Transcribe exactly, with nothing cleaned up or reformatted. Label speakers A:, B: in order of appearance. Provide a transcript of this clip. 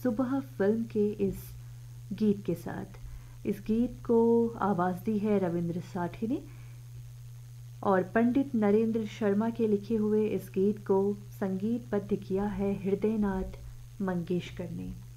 A: सुबह फिल्म के इस गीत के साथ। इस गीत को आवाज़ दी है रविंद्र साठी ने और पंडित नरेंद्र शर्मा के लिखे हुए इस गीत को संगीतबद्ध किया है हृदयनाथ मंगेशकर ने।